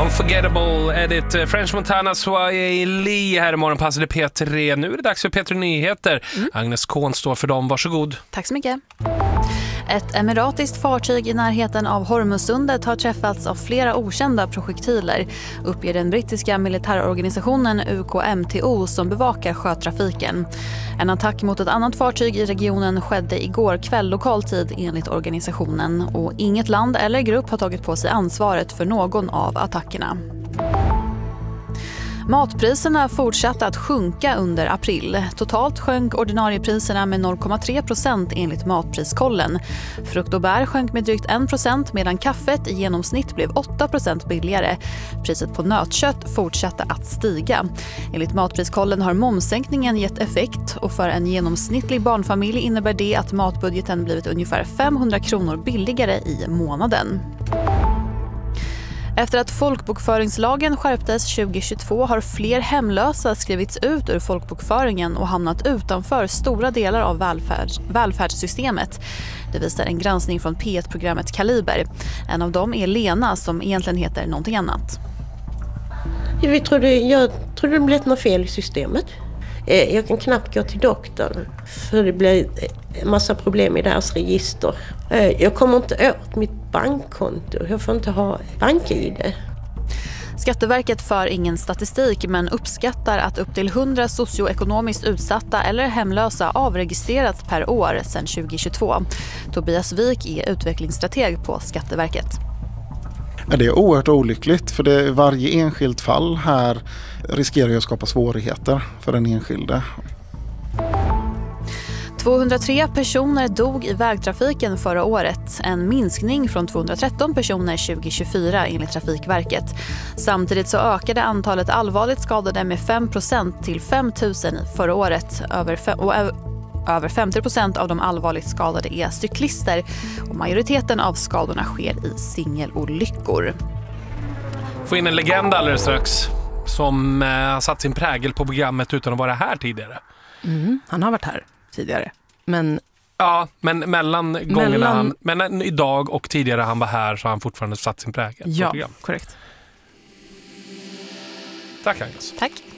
Unforgettable Edit, French Montana, Swahili här i Morgonpasset i P3. Nu är det dags för P3 Nyheter. Agnes Kohn står för dem, varsågod. Tack så mycket. Ett emiratiskt fartyg i närheten av Hormuzsundet har träffats av flera okända projektiler, uppger den brittiska militärorganisationen UKMTO som bevakar sjötrafiken. En attack mot ett annat fartyg i regionen skedde igår kväll lokal tid enligt organisationen, och inget land eller grupp har tagit på sig ansvaret för någon av attackerna. Matpriserna fortsatte att sjunka under april. Totalt sjönk ordinariepriserna med 0,3% enligt Matpriskollen. Frukt och bär sjönk med drygt 1% medan kaffet i genomsnitt blev 8% billigare. Priset på nötkött fortsatte att stiga. Enligt Matpriskollen har momssänkningen gett effekt, och för en genomsnittlig barnfamilj innebär det att matbudgeten blivit ungefär 500 kronor billigare i månaden. Efter att folkbokföringslagen skärptes 2022 har fler hemlösa skrivits ut ur folkbokföringen och hamnat utanför stora delar av välfärdssystemet. Det visar en granskning från P1-programmet Kaliber. En av dem är Lena, som egentligen heter någonting annat. Jag trodde det blev något fel i systemet. Jag kan knappt gå till doktorn för det blir en massa problem i deras register. Jag kommer inte åt mitt bankkonto. Jag får inte ha bank-ID. Skatteverket för ingen statistik men uppskattar att upp till 100 socioekonomiskt utsatta eller hemlösa avregistrerats per år sedan 2022. Tobias Wik är utvecklingsstrateg på Skatteverket. Det är oerhört olyckligt, för varje enskilt fall här riskerar ju att skapa svårigheter för den enskilde. 203 personer dog i vägtrafiken förra året, en minskning från 213 personer 2024 enligt Trafikverket. Samtidigt så ökade antalet allvarligt skadade med 5% till 5 000 förra året. Över 50% av de allvarligt skadade är cyklister, och majoriteten av skadorna sker i singelolyckor. Få in en legend alldeles strax som har satt sin prägel på programmet utan att vara här tidigare. Han har varit här tidigare. Men mellan gångerna men idag och tidigare han var här så har han fortfarande satt sin prägel på programmet. Korrekt. Tack Agnes. Tack.